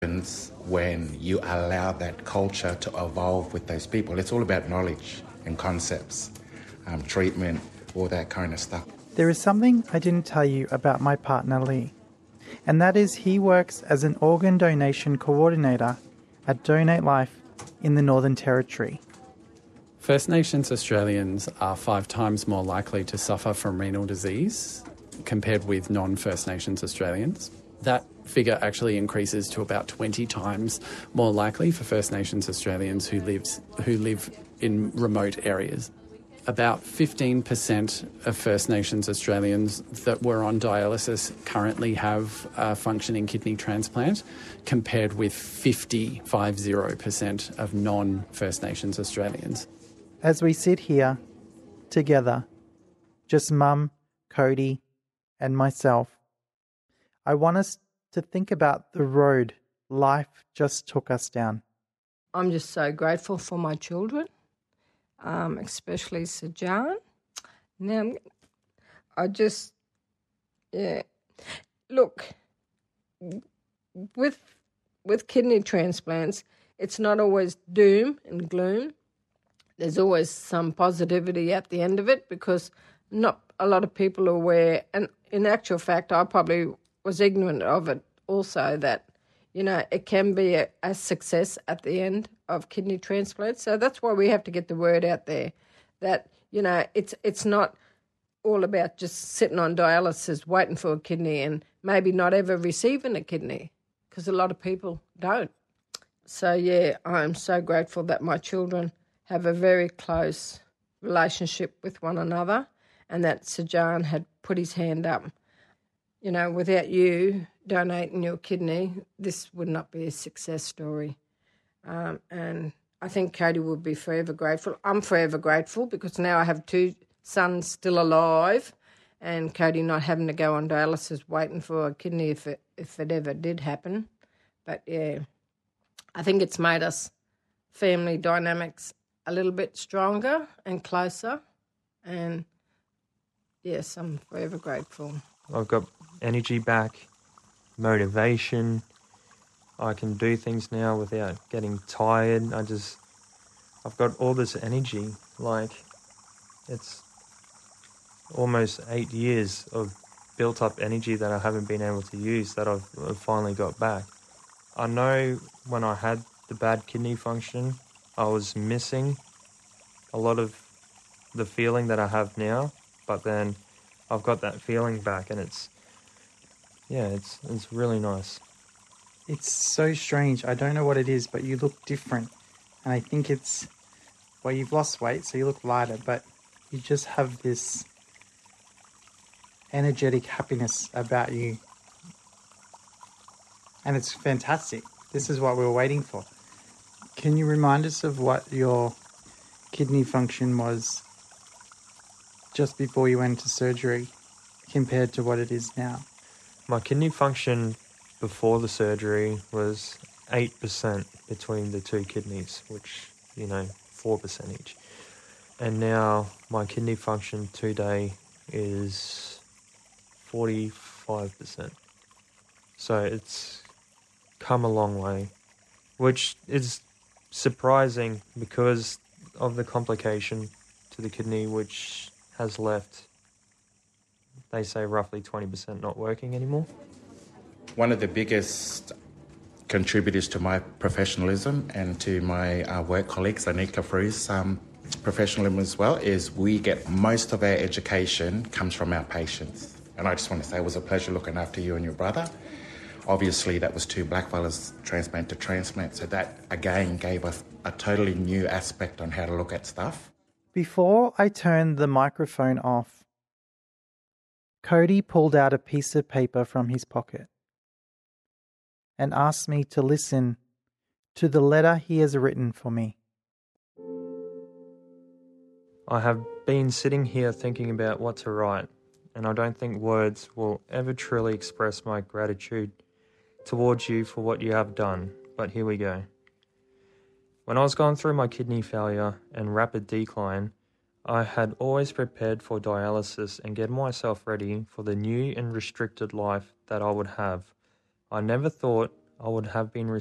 When you allow that culture to evolve with those people, it's all about knowledge and concepts, treatment, all that kind of stuff. There is something I didn't tell you about my partner Lee, and that is he works as an organ donation coordinator at Donate Life in the Northern Territory. First Nations Australians are 5 times more likely to suffer from renal disease compared with non-First Nations Australians. That figure actually increases to about 20 times more likely for First Nations Australians who live in remote areas. About 15% of First Nations Australians that were on dialysis currently have a functioning kidney transplant, compared with 50% of non-First Nations Australians. As we sit here together, just Mum, Cody, and myself, I want us to think about the road life just took us down. I'm just so grateful for my children, especially Sajan. Now, look, with kidney transplants, it's not always doom and gloom. There's always some positivity at the end of it, because not a lot of people are aware, and in actual fact, I probably was ignorant of it also, that, it can be a success at the end of kidney transplants. So that's why we have to get the word out there that, it's not all about just sitting on dialysis waiting for a kidney and maybe not ever receiving a kidney, because a lot of people don't. So, yeah, I'm so grateful that my children have a very close relationship with one another, and that Sajan had put his hand up. Without you donating your kidney, this would not be a success story. And I think Cody would be forever grateful. I'm forever grateful, because now I have 2 sons still alive, and Cody not having to go on dialysis waiting for a kidney if it ever did happen. But, yeah, I think it's made us family dynamics a little bit stronger and closer. And, yes, I'm forever grateful. I've got energy back, motivation. I can do things now without getting tired. I've got all this energy. Like, it's almost 8 years of built up energy that I haven't been able to use that I've finally got back. I know when I had the bad kidney function, I was missing a lot of the feeling that I have now, but then I've got that feeling back, and it's really nice. It's so strange. I don't know what it is, but you look different. And I think it's, you've lost weight, so you look lighter, but you just have this energetic happiness about you. And it's fantastic. This is what we were waiting for. Can you remind us of what your kidney function was just before you went into surgery compared to what it is now? My kidney function before the surgery was 8% between the 2 kidneys, which, 4% each. And now my kidney function today is 45%. So it's come a long way, which is surprising because of the complication to the kidney, which has left, they say, roughly 20% not working anymore. One of the biggest contributors to my professionalism and to my work colleagues, Anika Fru's professionalism as well, is we get most of our education comes from our patients. And I just want to say it was a pleasure looking after you and your brother. Obviously, that was 2 blackfellas transplant to transplant, so that, again, gave us a totally new aspect on how to look at stuff. Before I turned the microphone off, Cody pulled out a piece of paper from his pocket and asked me to listen to the letter he has written for me. I have been sitting here thinking about what to write, and I don't think words will ever truly express my gratitude towards you for what you have done, but here we go. When I was going through my kidney failure and rapid decline, I had always prepared for dialysis and getting myself ready for the new and restricted life that I would have. I never thought I would have been